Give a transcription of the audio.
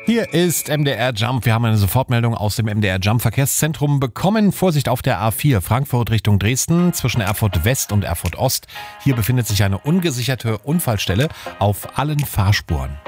Hier ist MDR Jump. Wir haben eine Sofortmeldung aus dem MDR Jump Verkehrszentrum bekommen. Vorsicht auf der A4 Frankfurt Richtung Dresden zwischen Erfurt West und Erfurt Ost. Hier befindet sich eine ungesicherte Unfallstelle auf allen Fahrspuren.